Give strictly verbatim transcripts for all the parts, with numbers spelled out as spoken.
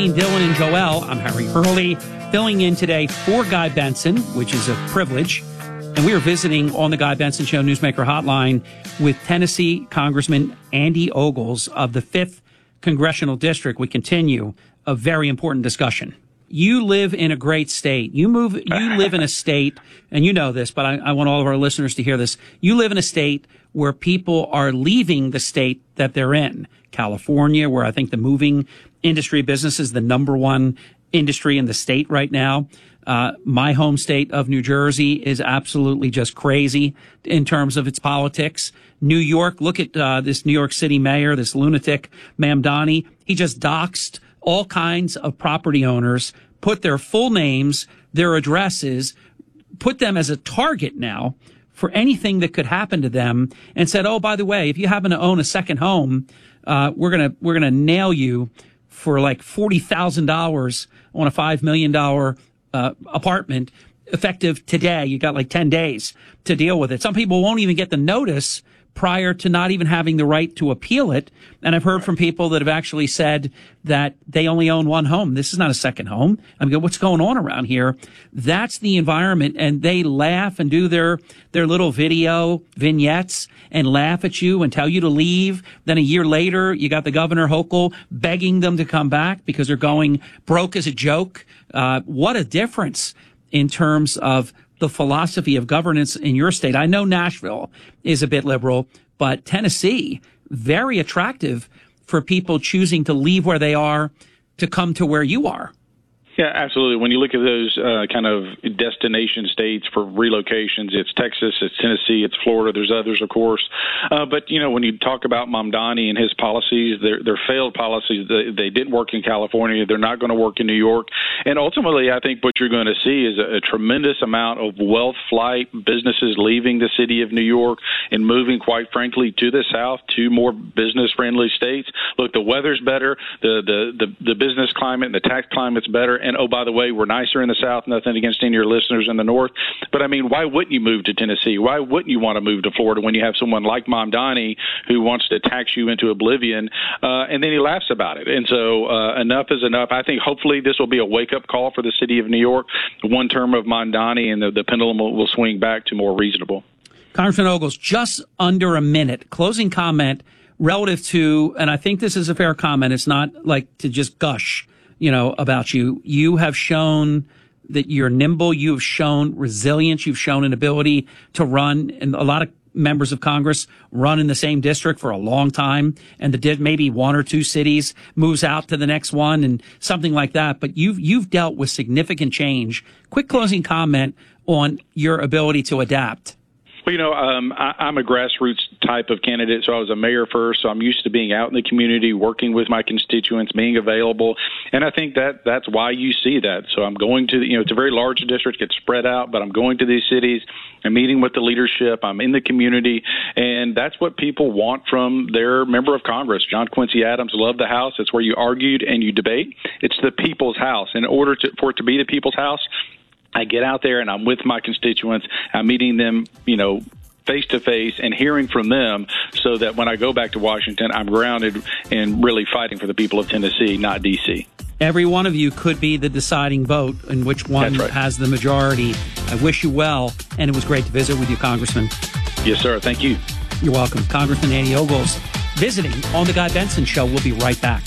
Dylan and Joel, I'm Harry Hurley, filling in today for Guy Benson, which is a privilege. And we are visiting on the Guy Benson Show Newsmaker Hotline with Tennessee Congressman Andy Ogles of the fifth Congressional District. We continue a very important discussion. You live in a great state. You move, you live in a state, and you know this, but I, I want all of our listeners to hear this. You live in a state where people are leaving the state that they're in. California, where I think the moving industry business is the number one industry in the state right now. Uh, my home state of New Jersey is absolutely just crazy in terms of its politics. New York, look at uh, this New York City mayor, this lunatic Mamdani. He just doxed all kinds of property owners, put their full names, their addresses, put them as a target now for anything that could happen to them, and said, oh, by the way, if you happen to own a second home, uh, we're going to, we're going to nail you for like forty thousand dollars on a five million dollars uh, apartment effective today. You got like ten days to deal with it. Some people won't even get the notice prior to not even having the right to appeal it. And I've heard from people that have actually said that they only own one home. This is not a second home. I mean, what's going on around here? That's the environment. And they laugh and do their, their little video vignettes and laugh at you and tell you to leave. Then a year later, you got the Governor Hochul begging them to come back because they're going broke as a joke. Uh, what a difference in terms of the philosophy of governance in your state. I know Nashville is a bit liberal, but Tennessee, very attractive for people choosing to leave where they are to come to where you are. Yeah, absolutely. When you look at those uh, kind of destination states for relocations, it's Texas, it's Tennessee, it's Florida. There's others, of course. Uh, but, you know, when you talk about Mamdani and his policies, they're, they're failed policies. They, they didn't work in California. They're not going to work in New York. And ultimately, I think what you're going to see is a, a tremendous amount of wealth flight, businesses leaving the city of New York and moving, quite frankly, to the South, to more business-friendly states. Look, the weather's better, the, the, the, the business climate and the tax climate's better. And, oh, by the way, we're nicer in the South. Nothing against any of your listeners in the North. But, I mean, why wouldn't you move to Tennessee? Why wouldn't you want to move to Florida when you have someone like Mamdani who wants to tax you into oblivion? Uh, and then he laughs about it. And so uh, enough is enough. I think hopefully this will be a wake-up call for the city of New York. One term of Mamdani, and the, the pendulum will, will swing back to more reasonable. Congressman Ogles, just under a minute, closing comment relative to, and I think this is a fair comment, it's not like to just gush, you know, about you. You have shown that you're nimble. You have shown resilience. You've shown an ability to run. And a lot of members of Congress run in the same district for a long time. And the maybe one or two cities moves out to the next one and something like that. But you've, you've dealt with significant change. Quick closing comment on your ability to adapt. Well, you know, um, I, I'm a grassroots type of candidate, so I was a mayor first, so I'm used to being out in the community, working with my constituents, being available, and I think that that's why you see that. So I'm going to, you know, it's a very large district, it's spread out, but I'm going to these cities, I'm meeting with the leadership, I'm in the community, and that's what people want from their member of Congress. John Quincy Adams loved the House. It's where you argued and you debate. It's the people's house. In order to, for it to be the people's house, I get out there and I'm with my constituents. I'm meeting them, you know, face to face and hearing from them so that when I go back to Washington, I'm grounded and really fighting for the people of Tennessee, not D C. Every one of you could be the deciding vote in which one right. has the majority. I wish you well, and it was great to visit with you, Congressman. Yes, sir. Thank you. You're welcome. Congressman Andy Ogles visiting on The Guy Benson Show. We'll be right back.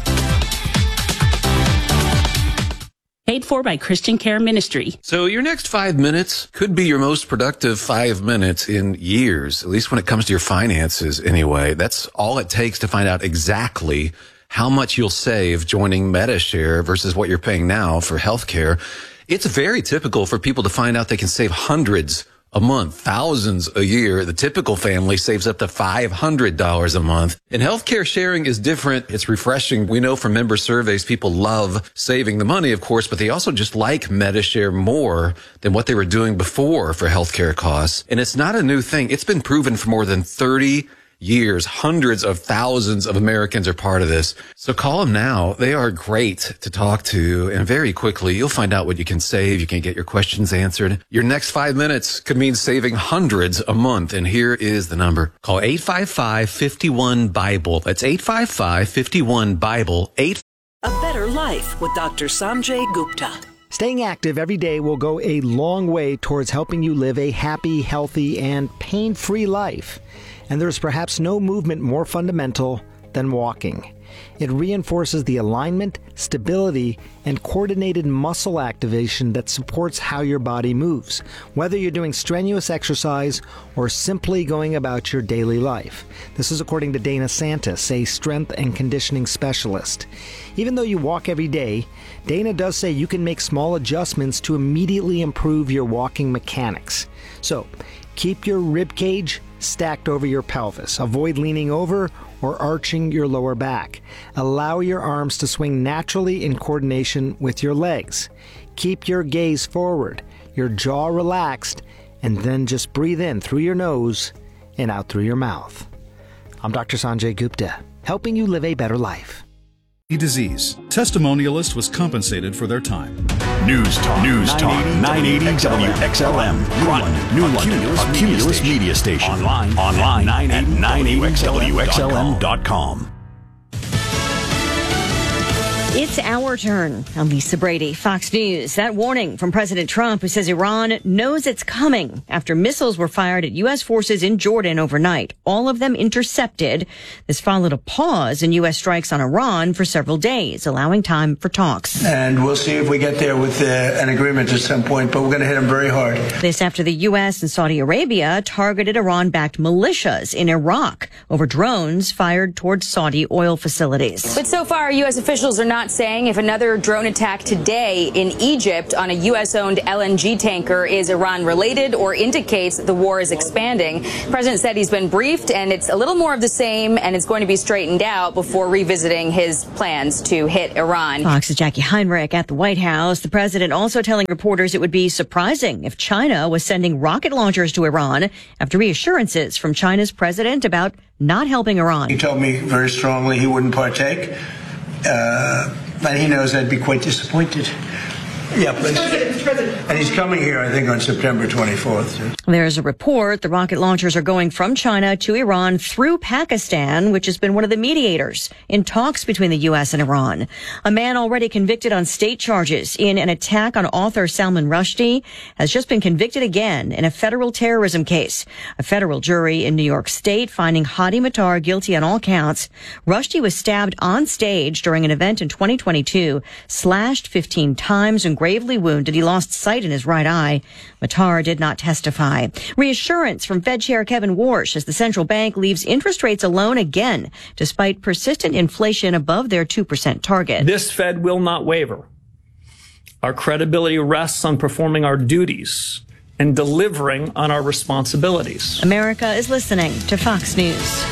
Paid for by Christian Care Ministry. So your next five minutes could be your most productive five minutes in years, at least when it comes to your finances anyway. That's all it takes to find out exactly how much you'll save joining Medi-Share versus what you're paying now for healthcare. It's very typical for people to find out they can save hundreds a month, thousands a year. The typical family saves up to five hundred dollars a month. And healthcare sharing is different. It's refreshing. We know from member surveys, people love saving the money, of course, but they also just like Medi-Share more than what they were doing before for healthcare costs. And it's not a new thing. It's been proven for more than thirty years. Hundreds of thousands of Americans are part of this. So call them now. They are great to talk to. And very quickly, you'll find out what you can save. You can get your questions answered. Your next five minutes could mean saving hundreds a month. And here is the number. Call eight five five, five one, BIBLE. That's eight five five, five one, BIBLE. eight A better life with Doctor Sanjay Gupta. Staying active every day will go a long way towards helping you live a happy, healthy, and pain-free life. And there's perhaps no movement more fundamental than walking. It reinforces the alignment, stability, and coordinated muscle activation that supports how your body moves, whether you're doing strenuous exercise or simply going about your daily life. This is according to Dana Santis, a strength and conditioning specialist. Even though you walk every day, Dana does say you can make small adjustments to immediately improve your walking mechanics. So, keep your rib cage stacked over your pelvis. Avoid leaning over or arching your lower back. Allow your arms to swing naturally in coordination with your legs. Keep your gaze forward, your jaw relaxed, and then just breathe in through your nose and out through your mouth. I'm Doctor Sanjay Gupta, helping you live a better life. Disease. Testimonialist was compensated for their time. News Talk. News Talk. nine eighty W X L M. Groton, New London. A Cumulus Media Station. Online. Online at nine eighty W X L M dot com. It's our turn. I'm Lisa Brady, Fox News. That warning from President Trump, who says Iran knows it's coming after missiles were fired at U S forces in Jordan overnight, all of them intercepted. This followed a pause in U S strikes on Iran for several days, allowing time for talks. And we'll see if we get there with uh, an agreement at some point, but we're going to hit them very hard. This after the U S and Saudi Arabia targeted Iran-backed militias in Iraq over drones fired towards Saudi oil facilities. But so far, U S officials are not saying if another drone attack today in Egypt on a U S-owned L N G tanker is Iran-related or indicates the war is expanding. The president said he's been briefed and it's a little more of the same and it's going to be straightened out before revisiting his plans to hit Iran. Fox's Jackie Heinrich at the White House. The president also telling reporters it would be surprising if China was sending rocket launchers to Iran after reassurances from China's president about not helping Iran. He told me very strongly he wouldn't partake. Uh, and he knows I'd be quite disappointed. Yeah, please. And he's coming here, I think, on September twenty-fourth. There's a report the rocket launchers are going from China to Iran through Pakistan, which has been one of the mediators in talks between the U S and Iran. A man already convicted on state charges in an attack on author Salman Rushdie has just been convicted again in a federal terrorism case. A federal jury in New York State finding Hadi Matar guilty on all counts. Rushdie was stabbed on stage during an event in twenty twenty-two, slashed fifteen times and gravely wounded. He lost sight in his right eye. Matar did not testify. Reassurance from Fed Chair Kevin Warsh as the central bank leaves interest rates alone again, despite persistent inflation above their two percent target. This Fed will not waver. Our credibility rests on performing our duties and delivering on our responsibilities. America is listening to Fox News.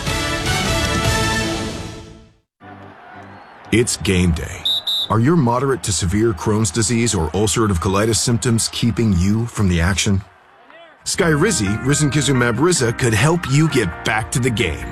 It's game day. Are your moderate to severe Crohn's disease or ulcerative colitis symptoms keeping you from the action? Skyrizi, risankizumab Riza, could help you get back to the game.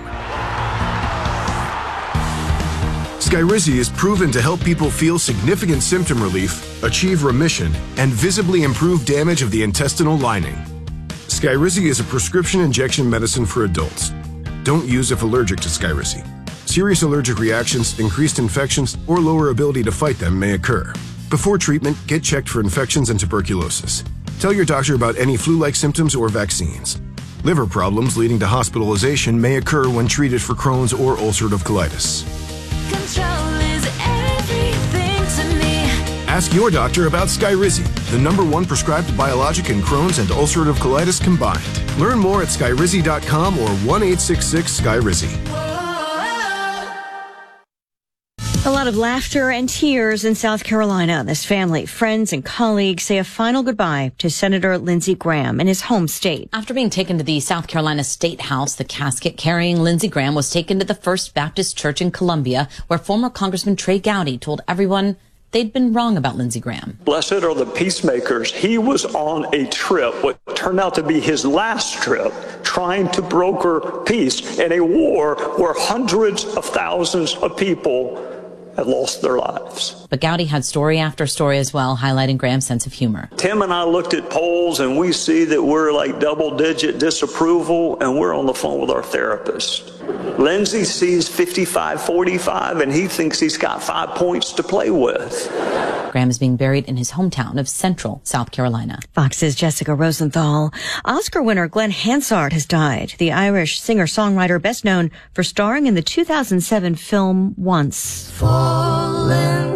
Skyrizi is proven to help people feel significant symptom relief, achieve remission, and visibly improve damage of the intestinal lining. Skyrizi is a prescription injection medicine for adults. Don't use if allergic to Skyrizi. Serious allergic reactions, increased infections, or lower ability to fight them may occur. Before treatment, get checked for infections and tuberculosis. Tell your doctor about any flu-like symptoms or vaccines. Liver problems leading to hospitalization may occur when treated for Crohn's or ulcerative colitis. Control is everything to me. Ask your doctor about Skyrizi, the number one prescribed biologic in Crohn's and ulcerative colitis combined. Learn more at skyrizi dot com or one eight six six Skyrizi. A lot of laughter and tears in South Carolina. This family, friends, and colleagues say a final goodbye to Senator Lindsey Graham in his home state. After being taken to the South Carolina State House, the casket carrying Lindsey Graham was taken to the First Baptist Church in Columbia, where former Congressman Trey Gowdy told everyone they'd been wrong about Lindsey Graham. Blessed are the peacemakers. He was on a trip, what turned out to be his last trip, trying to broker peace in a war where hundreds of thousands of people had lost their lives. But Gowdy had story after story as well, highlighting Graham's sense of humor. Tim and I looked at polls and we see that we're like double digit disapproval and we're on the phone with our therapist. Lindsey sees fifty-five forty-five, and he thinks he's got five points to play with. Graham is being buried in his hometown of Central South Carolina. Fox's Jessica Rosenthal. Oscar winner Glenn Hansard has died. The Irish singer-songwriter best known for starring in the two thousand seven film Once. Falling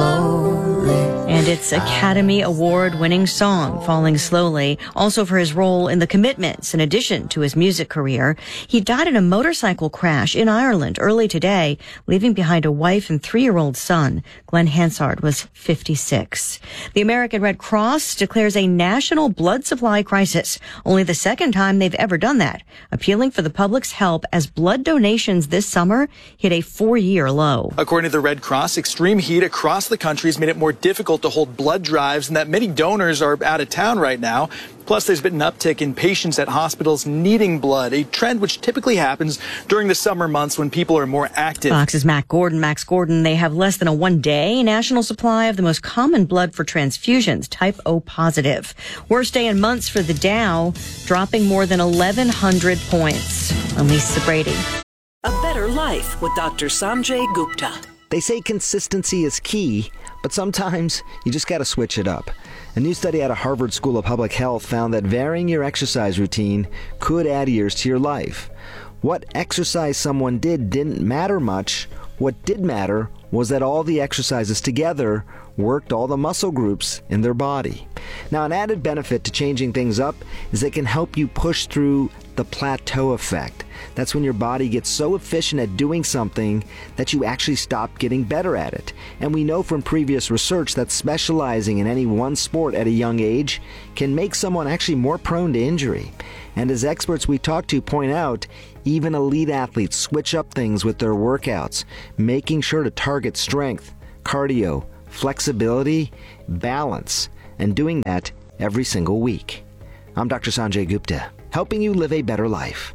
slowly. And its Academy Award-winning song, Falling Slowly, also for his role in The Commitments, in addition to his music career. He died in a motorcycle crash in Ireland early today, leaving behind a wife and three-year-old son. Glenn Hansard was fifty-six. The American Red Cross declares a national blood supply crisis, only the second time they've ever done that, appealing for the public's help as blood donations this summer hit a four-year low. According to the Red Cross, extreme heat across the country has made it more difficult to hold blood drives, and that many donors are out of town right now. Plus, there's been an uptick in patients at hospitals needing blood, a trend which typically happens during the summer months when people are more active. Fox's Matt Gordon. Max Gordon, they have less than a one-day national supply of the most common blood for transfusions, type O positive. Worst day in months for the Dow, dropping more than eleven hundred points. I'm Lisa Brady. A Better Life with Doctor Sanjay Gupta. They say consistency is key, but sometimes you just got to switch it up. A new study out of Harvard School of Public Health found that varying your exercise routine could add years to your life. What exercise someone did didn't matter much. What did matter was that all the exercises together worked all the muscle groups in their body. Now, an added benefit to changing things up is they can help you push through the plateau effect. That's when your body gets so efficient at doing something that you actually stop getting better at it. And we know from previous research that specializing in any one sport at a young age can make someone actually more prone to injury. And as experts we talk to point out, even elite athletes switch up things with their workouts, making sure to target strength, cardio, flexibility, balance, and doing that every single week. I'm Doctor Sanjay Gupta, helping you live a better life.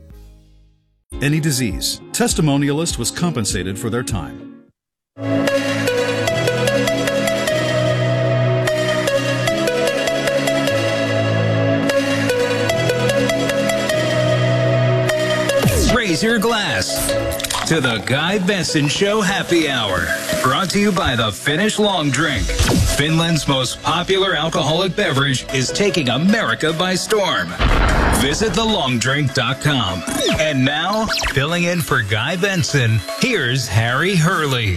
Any disease. Testimonialist was compensated for their time. Raise your glass to the Guy Benson Show Happy Hour. Brought to you by the Finnish Long Drink. Finland's most popular alcoholic beverage is taking America by storm. Visit the long drink dot com. And now, filling in for Guy Benson, here's Harry Hurley.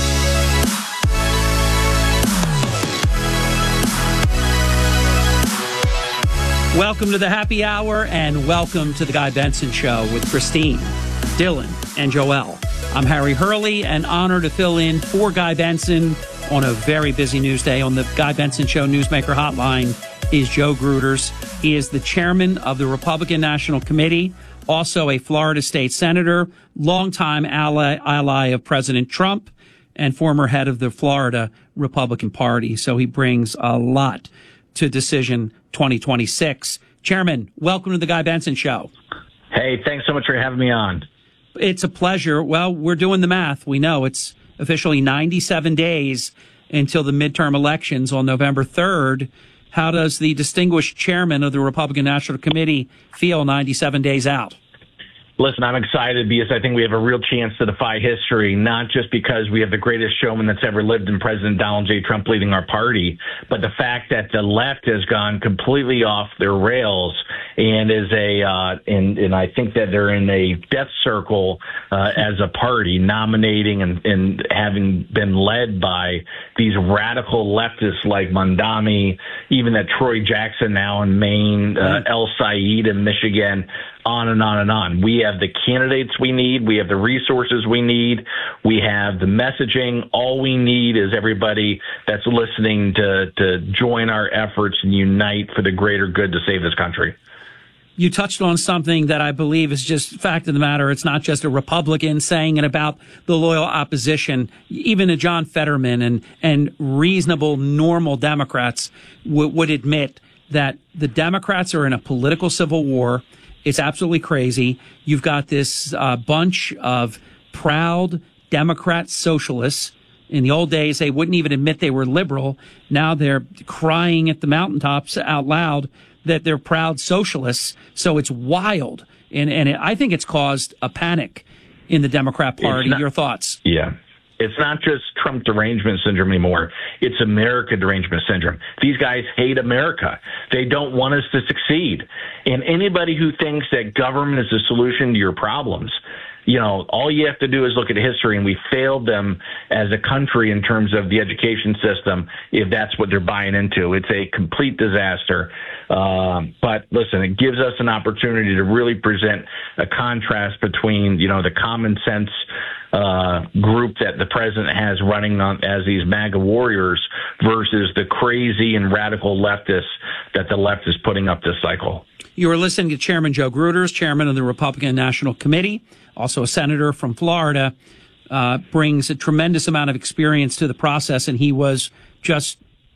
Welcome to the Happy Hour and welcome to the Guy Benson Show with Christine, Dylan, and Joelle. I'm Harry Hurley and honored to fill in for Guy Benson on a very busy news day. On the Guy Benson Show Newsmaker Hotline is Joe Gruters. He is the chairman of the Republican National Committee, also a Florida state senator, longtime ally, ally of President Trump, and former head of the Florida Republican Party. So he brings a lot to Decision twenty twenty-six. Chairman, welcome to the Guy Benson Show. Hey, thanks so much for having me on. It's a pleasure. Well, we're doing the math. We know it's officially ninety-seven days until the midterm elections on November third. How does the distinguished chairman of the Republican National Committee feel ninety-seven days out? Listen, I'm excited because I think we have a real chance to defy history, not just because we have the greatest showman that's ever lived in President Donald J. Trump leading our party, but the fact that the left has gone completely off their rails and is a, uh, and, and I think that they're in a death circle uh, as a party, nominating and, and having been led by these radical leftists like Mamdani, even that Troy Jackson now in Maine, uh, El Said in Michigan, on and on and on. We have the candidates we need. We have the resources we need. We have the messaging. All we need is everybody that's listening to, to join our efforts and unite for the greater good to save this country. You touched on something that I believe is just fact of the matter. It's not just a Republican saying it about the loyal opposition. Even a John Fetterman and, and reasonable, normal Democrats w- would admit that the Democrats are in a political civil war. It's absolutely crazy. You've got this uh, bunch of proud Democrat socialists. In the old days, they wouldn't even admit they were liberal. Now they're crying at the mountaintops out loud that they're proud socialists. So it's wild. And, and it, I think it's caused a panic in the Democrat Party. Not, Your thoughts? Yeah. It's not just Trump derangement syndrome anymore. It's America derangement syndrome. These guys hate America. They don't want us to succeed. And anybody who thinks that government is the solution to your problems, you know, all you have to do is look at history, and we failed them as a country in terms of the education system, if that's what they're buying into. It's a complete disaster. Um, but listen, it gives us an opportunity to really present a contrast between, you know, the common sense uh, group that the president has running on as these MAGA warriors versus the crazy and radical leftists that the left is putting up this cycle. You are listening to Chairman Joe Gruters, chairman of the Republican National Committee, also a senator from Florida, uh, brings a tremendous amount of experience to the process, and he was just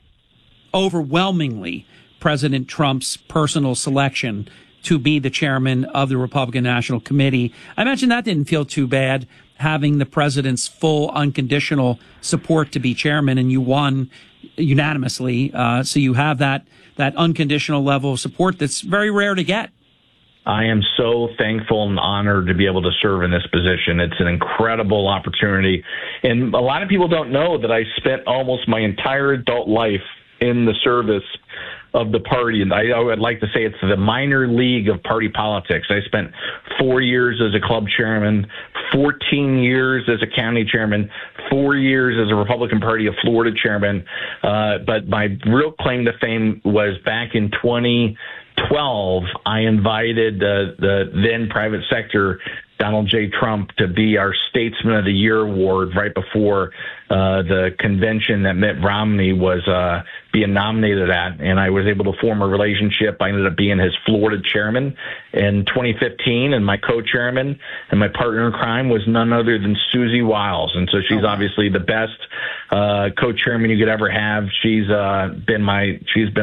overwhelmingly President Trump's personal selection to be the chairman of the Republican National Committee. I imagine that didn't feel too bad, having the president's full unconditional support to be chairman, and you won unanimously. Uh, so you have that that unconditional level of support that's very rare to get. I am so thankful and honored to be able to serve in this position. It's an incredible opportunity. And a lot of people don't know that I spent almost my entire adult life in the service of the party. And I, I would like to say it's the minor league of party politics. I spent four years as a club chairman, fourteen years as a county chairman, four years as a Republican Party of Florida chairman. Uh, but my real claim to fame was back in twenty twelve, I invited the, the then private sector, Donald J. Trump, to be our Statesman of the Year award right before uh, the convention that Mitt Romney was uh, being nominated at. And I was able to form a relationship. I ended up being his Florida chairman in twenty fifteen, and my co-chairman and my partner in crime was none other than Susie Wiles. And so she's obviously the best uh, co-chairman you could ever have. She's uh, been my, she's been